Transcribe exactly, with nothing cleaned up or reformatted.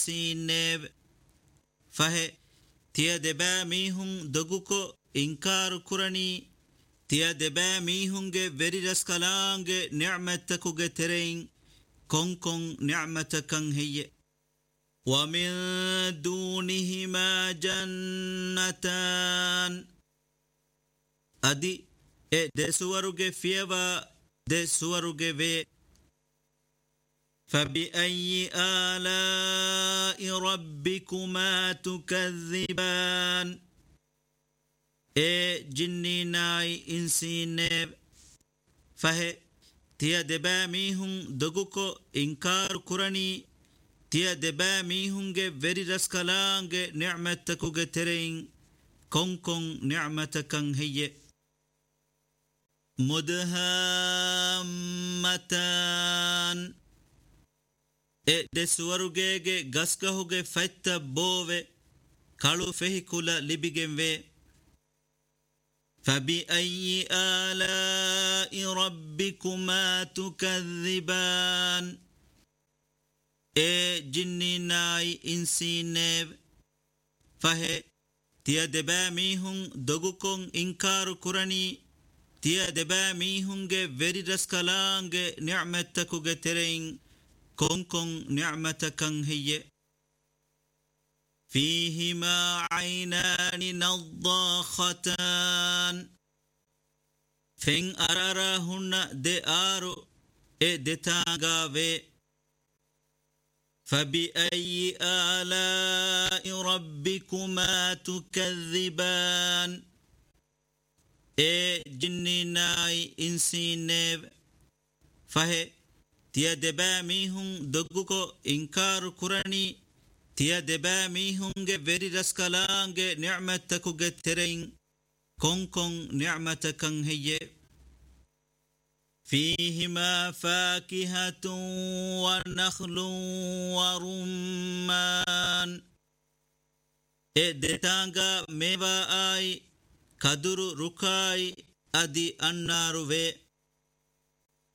سينيب فه تيا دبا ميهم دغوكو إنكار كرني تيا دبا ميهم جه بري رسكالان جه نعمتكو جه ترين كون كون نعمتكن هي ومن دونهما جنتان أدي إيه ده سوارو فيوا ده سوارو في فبأي آلاء ربكما تكذبان إيه جني ناي إنسي نيب فه تيا دبا ميهم دغوكو إنكار كرني تيا دبا ميهم جه وري رسكالان جه نعمتكو جه ترين كون كون نعمتكن هي مدهامتان إيه ده سوارو جه غسكهو جه فايتا بوه كالو فهيكولا لبيجن وي فبأي آلاء ربكما تكذبان إيه جني ناي إنسي نيب فه تيا دبا ميهم دغوكون إنكار كرني تيا دبا ميهم جه وري رسكالان جه نعمتكو جه ترين كون كون نعمتكن هي فيهما عينان نضاختان فين أرارهن دي آرو إيه دي تانغاوي فبأي آلاء ربكما تكذبان إيه جني ناي إنسي نيب فهي تيا دبا ميهم دغوكو إنكار كرني تيا دبا ميهم جه وري رسكالان جه نعمتكو جه ترين كون كون نعمتكن هي فيهما فاكهة ونخل ورمان إدتانغا ميوا آي كدر ركاي أدي النار وي